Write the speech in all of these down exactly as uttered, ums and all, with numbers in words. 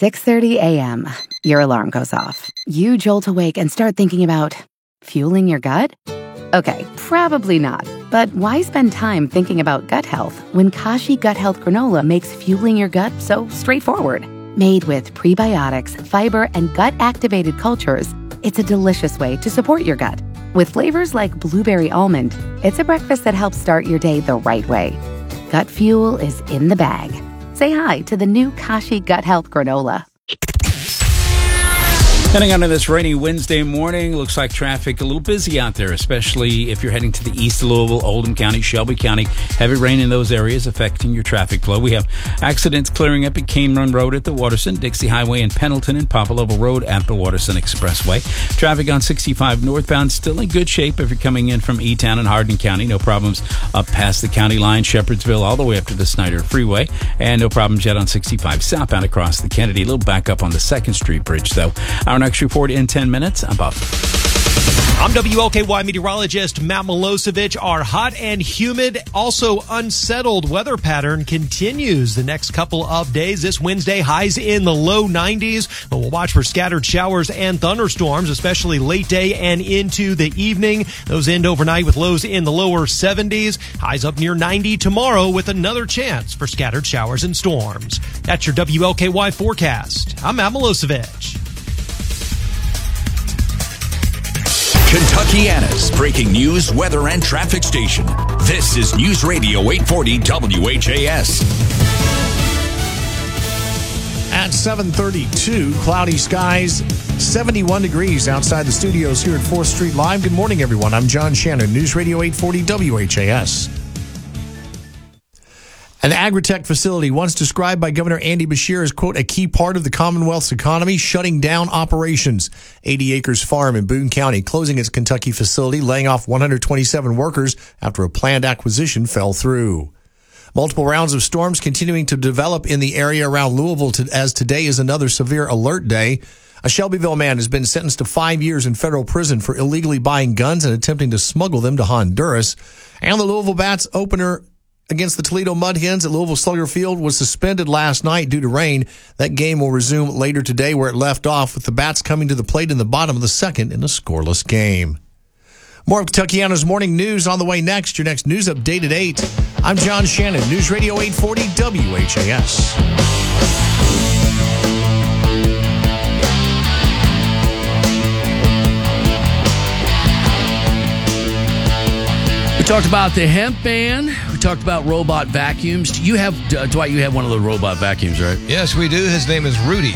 six thirty a.m., your alarm goes off. You jolt awake and start thinking about fueling your gut? Okay, probably not. But why spend time thinking about gut health when Kashi Gut Health Granola makes fueling your gut so straightforward? Made with prebiotics, fiber, and gut-activated cultures, it's a delicious way to support your gut. With flavors like blueberry almond, it's a breakfast that helps start your day the right way. Gut fuel is in the bag. Say hi to the new Kashi Gut Health Granola. Heading on to this rainy Wednesday morning, looks like traffic a little busy out there, especially if you're heading to the east of Louisville, Oldham County, Shelby County. Heavy rain in those areas affecting your traffic flow. We have accidents clearing up at Cane Run Road at the Waterson, Dixie Highway in Pendleton, and Papa Level Road at the Waterson Expressway. Traffic on sixty-five northbound still in good shape if you're coming in from E-Town and Hardin County. No problems up past the county line, Shepherdsville, all the way up to the Snyder Freeway. And no problems yet on sixty-five southbound across the Kennedy. A little back up on the second Street Bridge, though. Our next report in ten minutes. I'm Bob. I'm W L K Y meteorologist Matt Milosevic. Our hot and humid, also unsettled weather pattern continues the next couple of days. This Wednesday, highs in the low nineties, but we'll watch for scattered showers and thunderstorms, especially late day and into the evening. Those end overnight with lows in the lower seventies. Highs up near ninety tomorrow with another chance for scattered showers and storms. That's your W L K Y forecast. I'm Matt Milosevic. Kentuckiana's breaking news, weather, and traffic station. This is News Radio eight forty W H A S. At seven thirty-two, cloudy skies, seventy-one degrees outside the studios here at fourth Street Live. Good morning, everyone. I'm John Shannon, News Radio eight forty W H A S. An agri-tech facility once described by Governor Andy Beshear as, quote, a key part of the Commonwealth's economy, shutting down operations. eighty Acres Farm in Boone County closing its Kentucky facility, laying off one hundred twenty-seven workers after a planned acquisition fell through. Multiple rounds of storms continuing to develop in the area around Louisville to, as today is another severe alert day. A Shelbyville man has been sentenced to five years in federal prison for illegally buying guns and attempting to smuggle them to Honduras. And the Louisville Bats opener against the Toledo Mud Hens at Louisville Slugger Field was suspended last night due to rain. That game will resume later today where it left off, with the Bats coming to the plate in the bottom of the second in a scoreless game. More of Kentuckiana's morning news on the way next. Your next news update at eight. I'm John Shannon, News Radio eight forty W H A S. We talked about the hemp ban. We talked about robot vacuums. You have, uh, Dwight, you have one of the robot vacuums, right? Yes, we do. His name is Rudy.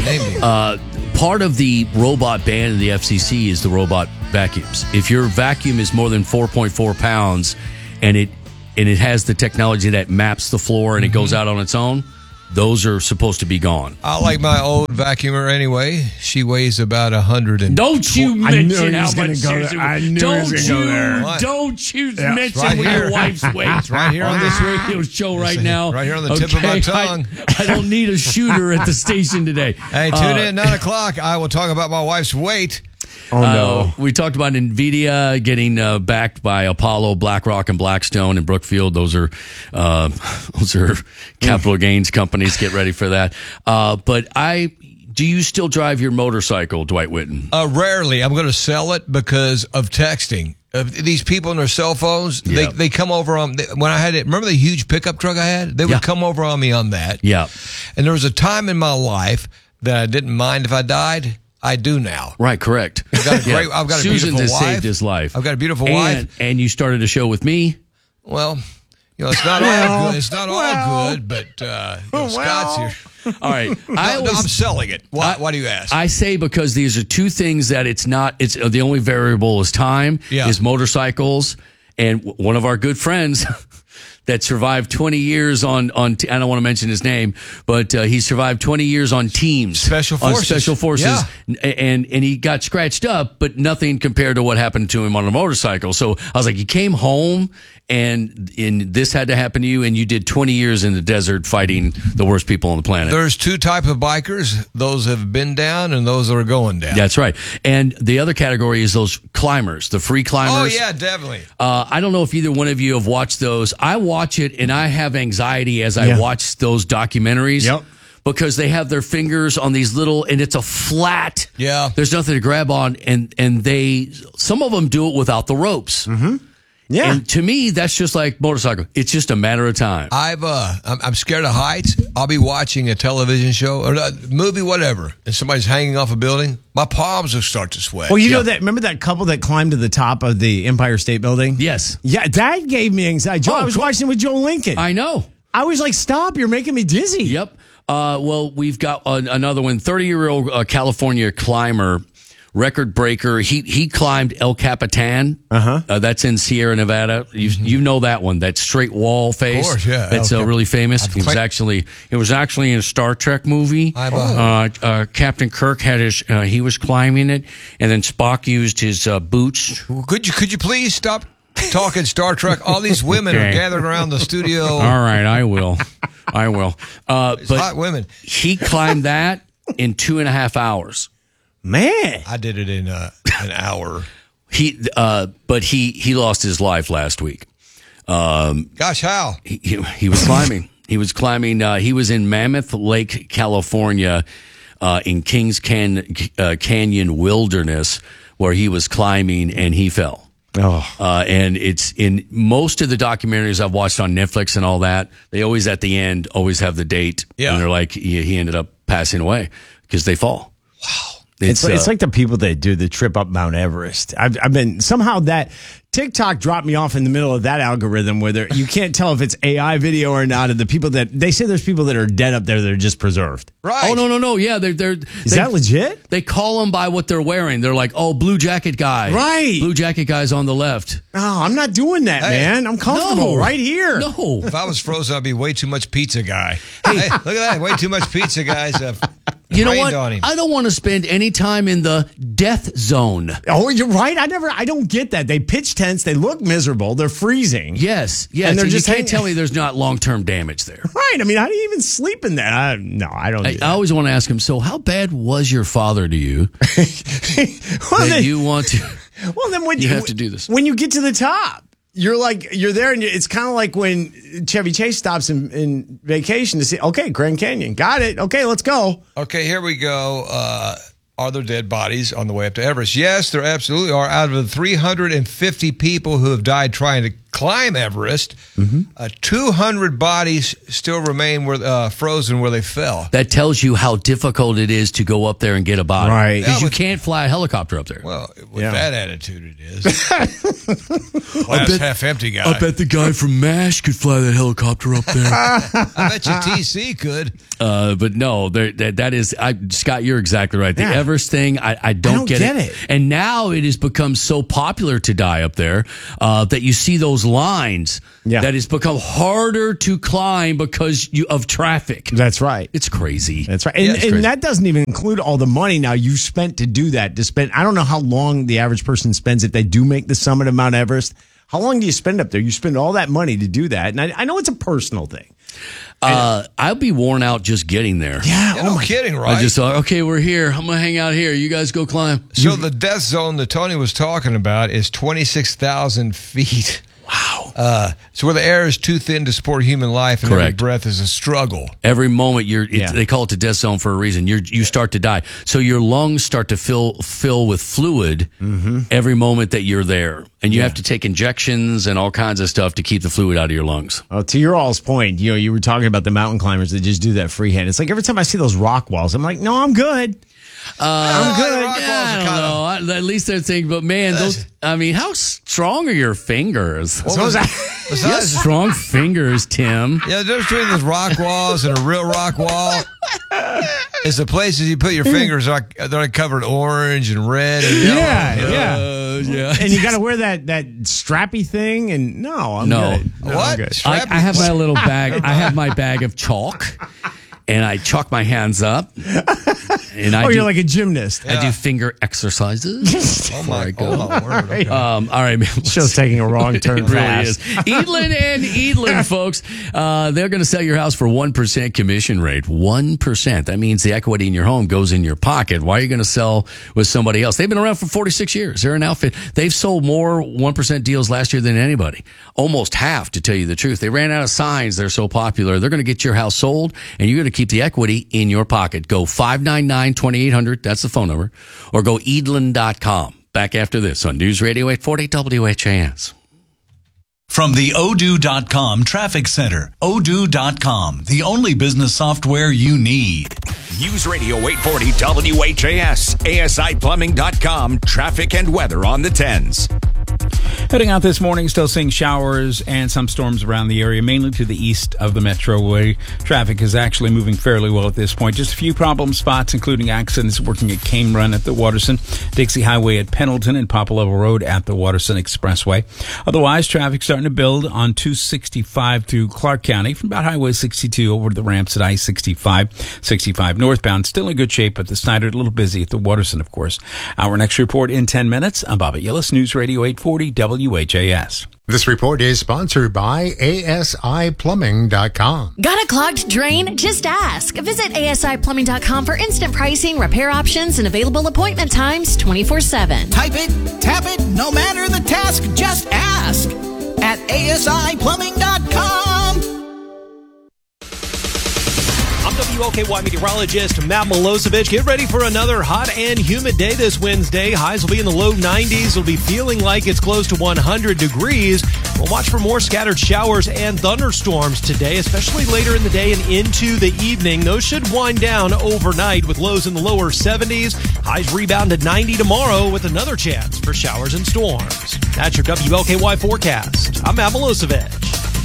uh, part of the robot ban in the F C C is the robot vacuums. If your vacuum is more than four point four pounds and it and it has the technology that maps the floor and mm-hmm. it goes out on its own, those are supposed to be gone. I like my old vacuumer anyway. She weighs about a hundred and. Don't you mention how much go there. I knew don't he was you, going to go there. What? Don't you yeah, mention right what here. your wife's weight. It's right here on on this radio show right now. Right here on the okay, tip of my tongue. I, I don't need a shooter at the station today. Hey, tune uh, in at nine o'clock. I will talk about my wife's weight. Oh, no. Uh, we talked about NVIDIA getting uh, backed by Apollo, BlackRock, and Blackstone and Brookfield. Those are uh, those are capital gains companies. Get ready for that. Uh, but I, do you still drive your motorcycle, Dwight Whitten? Uh, rarely. I'm going to sell it because of texting. Uh, these people on their cell phones, yeah. they, they come over on, they, when I had it, remember the huge pickup truck I had? They would yeah. come over on me on that. Yeah. And there was a time in my life that I didn't mind if I died. I do now. Right, correct. I've got a great. I've got a Susan beautiful has wife. saved his life. I've got a beautiful and, wife. And you started a show with me. Well, you know, it's not all good. It's not well, all good, but uh, you know, well. Scott's here. All right, no, I always, no, I'm selling it. Why, I, why do you ask? I say because these are two things that it's not. It's uh, the only variable is time. Yeah. Is motorcycles, and w- one of our good friends. That survived twenty years on, on t- I don't want to mention his name, but uh, he survived twenty years on teams. Special Forces. On Special Forces. Yeah. And, and he got scratched up, but nothing compared to what happened to him on a motorcycle. So I was like, you came home and, and this had to happen to you, and you did twenty years in the desert fighting the worst people on the planet. There's two type of bikers. Those have been down and those that are going down. That's right. And the other category is those climbers, the free climbers. Oh, yeah, definitely. Uh, I don't know if either one of you have watched those. I watch it and I have anxiety as I yeah. watch those documentaries. Yep. because they have their fingers on these little, and it's a flat. Yeah. There's nothing to grab on, and and they some of them do it without the ropes. Mm-hmm. Yeah. And to me, that's just like motorcycle. It's just a matter of time. I've uh, I'm, I'm scared of heights. I'll be watching a television show or a movie, whatever, and somebody's hanging off a building. My palms will start to sweat. Well, you know that. Remember that couple that climbed to the top of the Empire State Building? Yes. Yeah, that gave me anxiety. Joe, Oh, I was cool. watching it with Joe Lincoln. I know. I was like, "Stop! You're making me dizzy." Yep. Uh, well, we've got an, another one. thirty-year-old uh, California climber, record breaker. He he climbed El Capitan. Uh-huh. Uh, that's in Sierra Nevada. You you know that one, that straight wall face. Of course, yeah. That's El uh, Cap- really famous. I've It was cli- actually it was actually in a Star Trek movie. I've, Uh, uh, uh, Captain Kirk had his uh, he was climbing it, and then Spock used his uh, boots. Could you could you please stop talking Star Trek? All these women Okay. are gathered around the studio. All right, I will. I will. Uh, It's but hot women. he climbed that in two and a half hours. Man. I did it in uh, an hour. He, uh, but he, he lost his life last week. Um, Gosh, how? he, he, he was climbing. He was climbing. Uh, he was in Mammoth Lake, California, uh, in Kings Can, uh, Canyon Wilderness, where he was climbing and he fell. Oh. Uh, and it's in most of the documentaries I've watched on Netflix and all that. They always at the end always have the date. Yeah. And they're like, he, he ended up passing away because they fall. Wow. It's, It's, it's uh, like the people that do the trip up Mount Everest. I've, I've been somehow that TikTok dropped me off in the middle of that algorithm where there, you can't tell if it's A I video or not. And the people that they say there's people that are dead up there that are just preserved. Right. Oh no no no! Yeah, they're they're. Is they, that legit? They call them by what they're wearing. They're like, oh, blue jacket guy, Right. Blue jacket guy's on the left. Oh, I'm not doing that, Hey, man. I'm comfortable No. right here. No, If I was frozen, I'd be way too much pizza guy. Hey, look at that. Way too much pizza guys. Uh, you know rained what? on him. I don't want to spend any time in the death zone. Oh, you're right. I never. I don't get that. They pitch tents. They look miserable. They're freezing. Yes, yes. And they're you just can't hanging- tell me there's not long term damage there. Right. I mean, how do you even sleep in that? I, no, I don't. I, do I always want to ask him. So, how bad was your father to you that. well, that then, you want to? well, then when you have to do this. when you get to the top. You're like, you're there, and it's kind of like when Chevy Chase stops in, in vacation to see, okay, Grand Canyon. Got it. Okay, let's go. Okay, here we go. Uh, are there dead bodies on the way up to Everest? Yes, there absolutely are. Out of the three hundred fifty people who have died trying to climb Everest, Mm-hmm. uh, two hundred bodies still remain where, uh, frozen where they fell. That tells you how difficult it is to go up there and get a body. Right. Because Yeah, you but- can't fly a helicopter up there. Well, with Yeah. that attitude, it is. Glass half empty guy. the guy from MASH could fly that helicopter up there. I bet you T C could. uh, but no, there, that, that is, I, Scott, you're exactly right. The Yeah. Everest thing, I, I, don't, don't get, get it. it. And now it has become so popular to die up there uh, that you see those lines Yeah. that it's become harder to climb because you, of traffic. That's right. It's crazy. That's right. And, Yeah, it's and crazy. that doesn't even include all the money now you spent to do that. To spend, I don't know how long the average person spends if they do make the summit of Mount Everest. How long do you spend up there? You spend all that money to do that. And I, I know it's a personal thing. Uh, I'll be worn out just getting there. Yeah. Yeah, no kidding, right? I just thought, okay, we're here. I'm going to hang out here. You guys go climb. So the death zone that Tony was talking about is twenty-six thousand feet. Wow. Uh, it's where the air is too thin to support human life, and every Correct. breath is a struggle. Every moment you're, Yeah. it, they call it the death zone for a reason. You you start to die, so your lungs start to fill fill with fluid every moment that you're there, and you have to take injections and all kinds of stuff to keep the fluid out of your lungs. Oh, to your all's point, you know, you were talking about the mountain climbers that just do that freehand. It's like every time I see those rock walls, I'm like, no, I'm good. I'm good. rock Yeah, walls I are don't kinda- know. I- At least they're thinking, but man, those. I mean, how strong are your fingers? What So was- is that- You have besides, strong fingers, Tim. yeah, the difference between those rock walls and a real rock wall is the places you put your fingers are they're like covered orange and red and yellow. Yeah, yeah. Uh, yeah. And you got to wear that that strappy thing. And no, I'm No. good. No, I'm What? good. I, Strappy- I have my little bag. I have my bag of chalk, and I chalk my hands up, And I oh, do, you're like a gymnast. I do finger exercises. Oh my, I go. oh my word. Okay. Um, all right, man. Show's taking a wrong turn. It really fast. is. Edlin and Edlin, folks. Uh, they're going to sell your house for one percent commission rate. one percent. That means the equity in your home goes in your pocket. Why are you going to sell with somebody else? They've been around for forty-six years. They're an outfit. They've sold more one percent deals last year than anybody. Almost half, to tell you the truth. They ran out of signs. They're so popular. They're going to get your house sold, and you're going to keep the equity in your pocket. Go five nine nine, two eight hundred. That's the phone number. Or go edlin dot com. Back after this on News Radio eight forty W H A S. From the odoo dot com Traffic Center. odoo dot com, the only business software you need. News Radio eight forty W H A S. A S I plumbing dot com. Traffic and weather on the tens. Heading out this morning, still seeing showers and some storms around the area, mainly to the east of the metro, where traffic is actually moving fairly well at this point. Just a few problem spots, including accidents working at Cane Run at the Waterson, Dixie Highway at Pendleton, and Papa Level Road at the Waterson Expressway. Otherwise, traffic starting to build on two sixty-five through Clark County from about Highway sixty-two over to the ramps at I sixty-five. sixty-five northbound, still in good shape at the Snyder, a little busy at the Waterson, of course. Our next report in ten minutes. I'm Bobby Yillis, News Radio eight forty W H A S. This report is sponsored by A S I plumbing dot com. Got a clogged drain? Just ask. Visit A S I plumbing dot com for instant pricing, repair options, and available appointment times twenty-four seven. Type it, tap it, no matter the task, just ask at A S I plumbing dot com. I'm W L K Y meteorologist Matt Milosevic. Get ready for another hot and humid day this Wednesday. Highs will be in the low nineties. It'll be feeling like it's close to one hundred degrees. We'll watch for more scattered showers and thunderstorms today, especially later in the day and into the evening. Those should wind down overnight with lows in the lower seventies. Highs rebound to ninety tomorrow with another chance for showers and storms. That's your W L K Y forecast. I'm Matt Milosevic.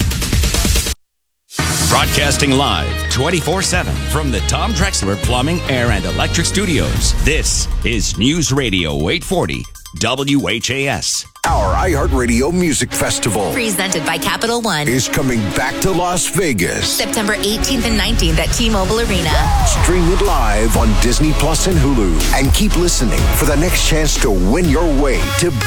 Broadcasting live twenty-four seven from the Tom Drexler Plumbing, Air, and Electric Studios. This is News Radio eight forty W H A S. Our iHeartRadio Music Festival, Presented by Capital One, is coming back to Las Vegas. September eighteenth and nineteenth at T-Mobile Arena. Stream it live on Disney Plus and Hulu. And keep listening for the next chance to win your way to